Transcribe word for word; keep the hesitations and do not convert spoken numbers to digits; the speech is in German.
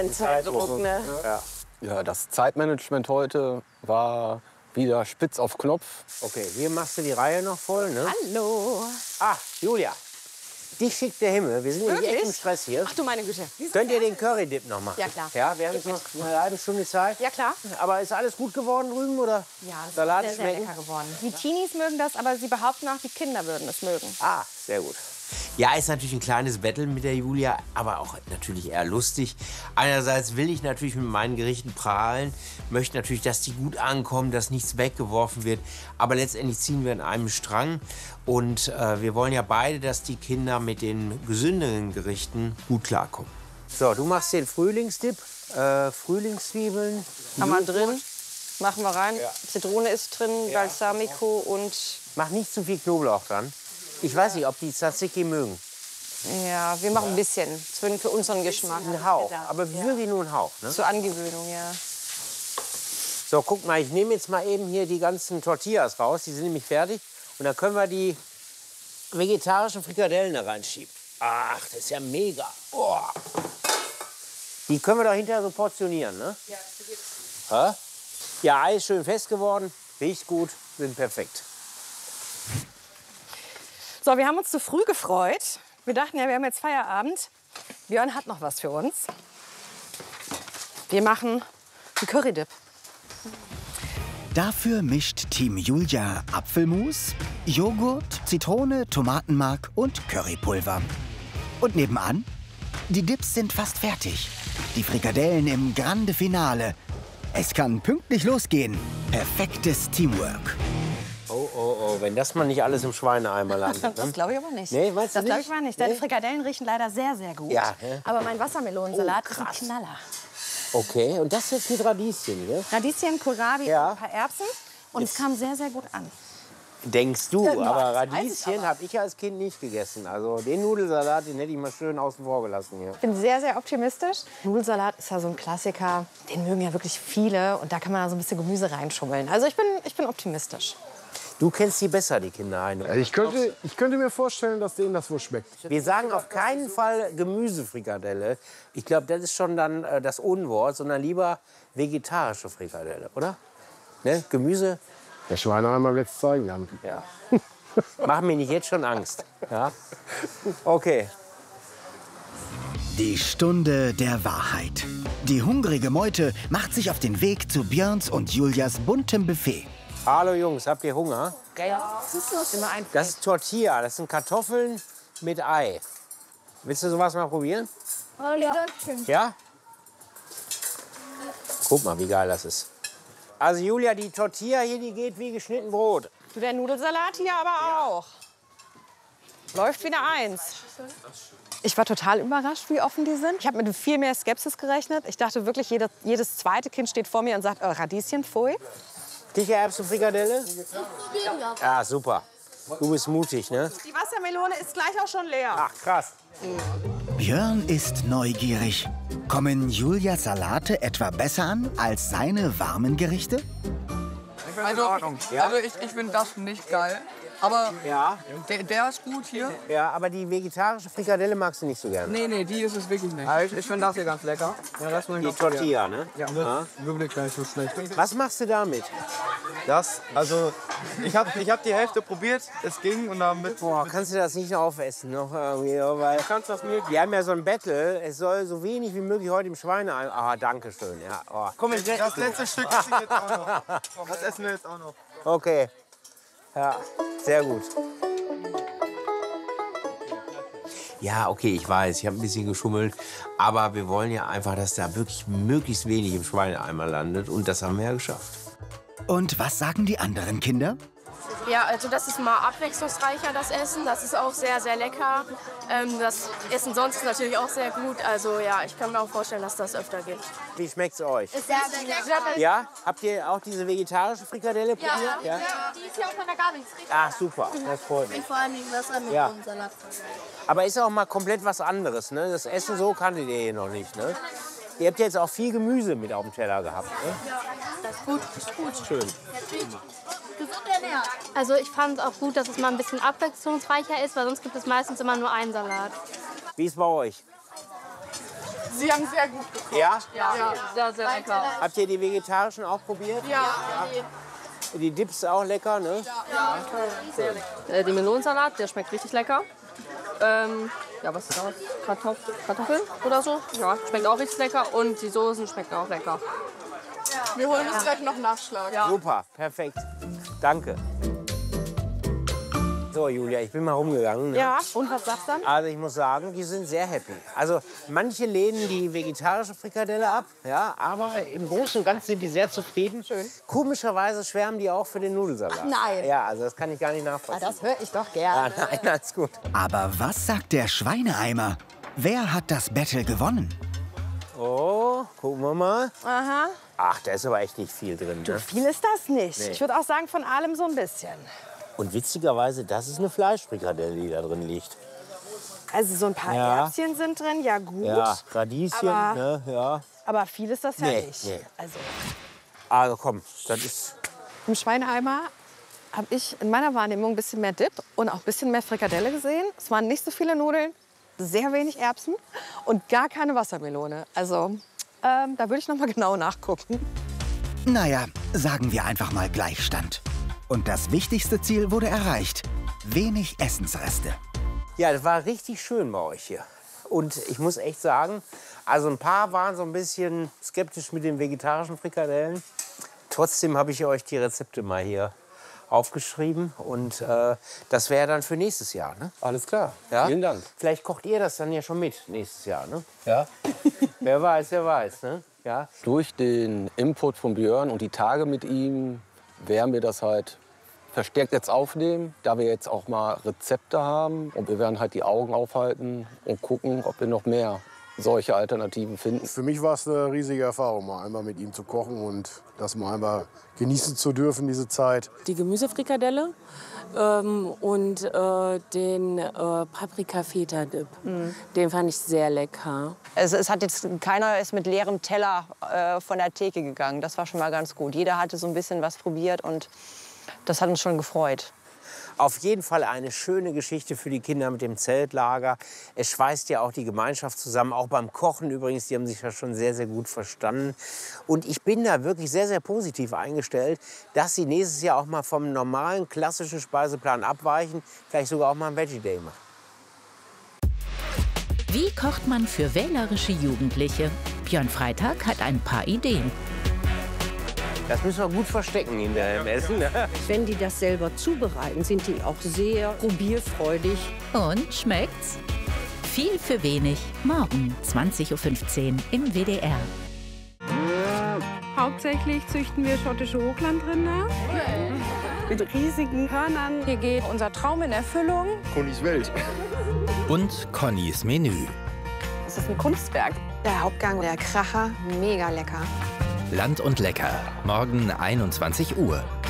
Zeitdruck, ne? Ja. Ja, das Zeitmanagement heute war wieder spitz auf Knopf. Okay, hier machst du die Reihe noch voll, ne? Hallo. Ah, Julia, dich schickt der Himmel. Wir sind nämlich echt im Stress hier. Ach du meine Güte. Könnt ihr den Curry-Dip noch machen? Ja, klar. Ja, wir haben jetzt noch eine halbe Stunde Zeit. Ja, klar. Aber ist alles gut geworden drüben, oder? Ja, es Salat ist sehr, sehr schmecken? lecker geworden. Die Teenies mögen das, aber sie behaupten auch, die Kinder würden es mögen. Ah, sehr gut. Ja, ist natürlich ein kleines Battle mit der Julia, aber auch natürlich eher lustig. Einerseits will ich natürlich mit meinen Gerichten prahlen, möchte natürlich, dass die gut ankommen, dass nichts weggeworfen wird. Aber letztendlich ziehen wir an einem Strang. Und äh, wir wollen ja beide, dass die Kinder mit den gesünderen Gerichten gut klarkommen. So, du machst den Frühlingsdip, äh, Frühlingszwiebeln. Haben wir drin. Machen wir rein. Ja. Zitrone ist drin, ja. Balsamico und... Mach nicht zu viel Knoblauch dran. Ich weiß nicht, ob die Tzatziki mögen. Ja, wir machen ein bisschen. Für unseren Geschmack. Ein Hauch, aber ja. wirklich nur ein Hauch. Ne? Zur Angewöhnung, ja. So, guck mal, ich nehme jetzt mal eben hier die ganzen Tortillas raus. Die sind nämlich fertig. Und dann können wir die vegetarischen Frikadellen da reinschieben. Ach, das ist ja mega. Oh. Die können wir doch hinterher so portionieren, ne? Ja, so geht es. Hä? Ja, Ei ist schön fest geworden. Riecht gut, sind perfekt. So, wir haben uns zu früh gefreut. Wir dachten ja, wir haben jetzt Feierabend. Björn hat noch was für uns. Wir machen einen Currydip. Dafür mischt Team Julia Apfelmus, Joghurt, Zitrone, Tomatenmark und Currypulver. Und nebenan? Die Dips sind fast fertig. Die Frikadellen im Grande Finale. Es kann pünktlich losgehen. Perfektes Teamwork. Oh, oh, oh, wenn das mal nicht alles im Schweineeimer landet. Ne? Das glaube ich aber nicht. Nee, weißt du das glaube ich nicht? mal nicht. Deine Nee? Frikadellen riechen leider sehr, sehr gut. Ja, hä? Aber mein Wassermelonensalat Oh, ist ein krass. Knaller. Okay, und das jetzt mit Radieschen, ne? Radieschen, Kohlrabi Ja. und ein paar Erbsen. Und es kam sehr, sehr gut an. Denkst du, Ja, aber das weiß ich Radieschen aber. habe ich als Kind nicht gegessen. Also den Nudelsalat, den hätte ich mal schön außen vor gelassen hier. Ich bin sehr, sehr optimistisch. Nudelsalat ist ja so ein Klassiker. Den mögen ja wirklich viele. Und da kann man da so ein bisschen Gemüse reinschummeln. Also ich bin, ich bin optimistisch. Du kennst die besser, die Kinder. Heino. Also ich, könnte, ich könnte mir vorstellen, dass denen das wohl schmeckt. Wir sagen auf keinen Fall Gemüsefrikadelle. Ich glaube, das ist schon dann äh, das Unwort, sondern lieber vegetarische Frikadelle, oder? Ne? Gemüse, Der Schweineeimer wird es zeigen dann. ja. Mach mir nicht jetzt schon Angst. Ja? Okay. Die Stunde der Wahrheit. Die hungrige Meute macht sich auf den Weg zu Björns und Julias buntem Buffet. Hallo Jungs, habt ihr Hunger? Ja, das ist immer ein. Das ist Tortilla, das sind Kartoffeln mit Ei. Willst du sowas mal probieren? Oh ja. Ja? Guck mal, wie geil das ist. Also Julia, die Tortilla hier, die geht wie geschnitten Brot. Du, der Nudelsalat hier aber auch. Läuft wieder eins. Ich war total überrascht, wie offen die sind. Ich habe mit viel mehr Skepsis gerechnet. Ich dachte wirklich, jedes, jedes zweite Kind steht vor mir und sagt, oh, Radieschen, pfui. Kichererbsen-Frikadelle? Ja, super. Du bist mutig, ne? Die Wassermelone ist gleich auch schon leer. Ach, krass. Björn ist neugierig. Kommen Julias Salate etwa besser an als seine warmen Gerichte? Also, also ich, ich finde das nicht geil. Aber Ja, der, der ist gut hier. ja, aber die vegetarische Frikadelle magst du nicht so gerne. Nee, nee, die ist es wirklich nicht. Ich, ich finde das hier ganz lecker. Ja, das muss ich Die noch probieren. Tortilla, ne? Ja, das ist wirklich gar nicht so schlecht. Was machst du damit? Das, also ich habe ich hab die Hälfte probiert, es ging und dann mit. Boah, kannst du das nicht noch aufessen? Noch irgendwie, weil Kannst das möglich? wir haben ja so ein Battle. Es soll so wenig wie möglich heute im Schweineeimer. Ah, danke schön. Ja, oh. Komm, ich, das letzte Stück essen wir jetzt auch noch. Das essen wir jetzt auch noch. Okay. Ja, sehr gut. Ja, okay, ich weiß, ich habe ein bisschen geschummelt. Aber wir wollen ja einfach, dass da wirklich möglichst wenig im Schweineeimer landet. Und das haben wir ja geschafft. Und was sagen die anderen Kinder? Ja, also das ist mal abwechslungsreicher, das Essen. Das ist auch sehr, sehr lecker. Ähm, das Essen sonst ist natürlich auch sehr gut. Also ja, ich kann mir auch vorstellen, dass das öfter gibt. Wie schmeckt's euch? Ist sehr, sehr lecker. Ja? Habt ihr auch diese vegetarische Frikadelle probiert? Ja. Die ist ja auch von der Gabel. Ach, super. Das freut mich. Vor allem Wasser mit Ja. Salat. Aber ist auch mal komplett was anderes, ne? Das Essen so kanntet ihr hier noch nicht, ne? Ihr habt jetzt auch viel Gemüse mit auf dem Teller gehabt, ne? Das ist gut. Ist gut. Schön. Gesund ernährt. Also ich fand es auch gut, dass es mal ein bisschen abwechslungsreicher ist, weil sonst gibt es meistens immer nur einen Salat. Wie ist bei euch? Sie haben sehr gut gekocht. Ja? Ja, sehr, sehr lecker. Habt ihr die vegetarischen auch probiert? Ja. Die Dips auch lecker, ne? Äh, die Melonensalat, der schmeckt richtig lecker. Ähm, ja, was ist das? Kartoff Kartoffeln oder so? Ja, schmeckt auch richtig lecker. Und die Soßen schmecken auch lecker. Wir holen uns gleich noch Nachschlag. Ja. Super, perfekt. Danke. So, Julia, ich bin mal rumgegangen. Ne? Ja, und was sagst du dann? Also ich muss sagen, die sind sehr happy. Also manche lehnen die vegetarische Frikadelle ab, ja, aber im Großen und Ganzen sind die sehr zufrieden. Schön. Komischerweise schwärmen die auch für den Nudelsalat. Ach, nein. Ja, also das kann ich gar nicht nachvollziehen. Das höre ich doch gerne. Ja, nein, alles gut. Aber was sagt der Schweineeimer? Wer hat das Battle gewonnen? Oh, gucken wir mal. Aha. Ach, da ist aber echt nicht viel drin. Ne? Viel ist das nicht. Nee. Ich würde auch sagen, von allem so ein bisschen. Und witzigerweise, das ist eine Fleischfrikadelle, die da drin liegt. Also so ein paar Ja. Erbschen sind drin, ja gut. Ja, Radieschen, Aber- ne, ja. Aber viel ist das ja Nee, nicht. nee. Also Also komm, das ist... im Schweineeimer habe ich in meiner Wahrnehmung ein bisschen mehr Dip und auch ein bisschen mehr Frikadelle gesehen. Es waren nicht so viele Nudeln, sehr wenig Erbsen und gar keine Wassermelone. Also ähm, da würde ich noch mal genau nachgucken. Naja, sagen wir einfach mal Gleichstand. Und das wichtigste Ziel wurde erreicht. Wenig Essensreste. Ja, das war richtig schön bei euch hier. Und ich muss echt sagen, also ein paar waren so ein bisschen skeptisch mit den vegetarischen Frikadellen. Trotzdem habe ich euch die Rezepte mal hier aufgeschrieben. Und äh, das wäre dann für nächstes Jahr, ne? Alles klar. Ja? Vielen Dank. Vielleicht kocht ihr das dann ja schon mit nächstes Jahr, ne? Ja. Wer weiß, wer weiß, ne? Ja. Durch den Input von Björn und die Tage mit ihm werden wir das halt verstärkt jetzt aufnehmen, da wir jetzt auch mal Rezepte haben. Und wir werden halt die Augen aufhalten und gucken, ob wir noch mehr solche Alternativen finden. Für mich war es eine riesige Erfahrung, mal einmal mit ihm zu kochen und das mal einmal genießen zu dürfen, diese Zeit. Die Gemüsefrikadelle ähm, und äh, den äh, Paprika-Feta-Dip. Mhm. Den fand ich sehr lecker. Also es hat jetzt keiner ist mit leerem Teller äh, von der Theke gegangen. Das war schon mal ganz gut. Jeder hatte so ein bisschen was probiert und das hat uns schon gefreut. Auf jeden Fall eine schöne Geschichte für die Kinder mit dem Zeltlager. Es schweißt ja auch die Gemeinschaft zusammen, auch beim Kochen übrigens. Die haben sich ja schon sehr, sehr gut verstanden. Und ich bin da wirklich sehr, sehr positiv eingestellt, dass sie nächstes Jahr auch mal vom normalen, klassischen Speiseplan abweichen. Vielleicht sogar auch mal einen Veggie Day machen. Wie kocht man für wählerische Jugendliche? Björn Freitag hat ein paar Ideen. Das müssen wir gut verstecken hinterher im Essen. Ne? Wenn die das selber zubereiten, sind die auch sehr probierfreudig. Und schmeckt's? Viel für wenig. Morgen zwanzig Uhr fünfzehn im W D R. Hauptsächlich züchten wir schottische Hochlandrinder. Mit riesigen Hörnern. Hier geht unser Traum in Erfüllung. Connys Welt. Und Connys Menü. Das ist ein Kunstwerk. Der Hauptgang, der Kracher, mega lecker. Land und Lecker. Morgen einundzwanzig Uhr.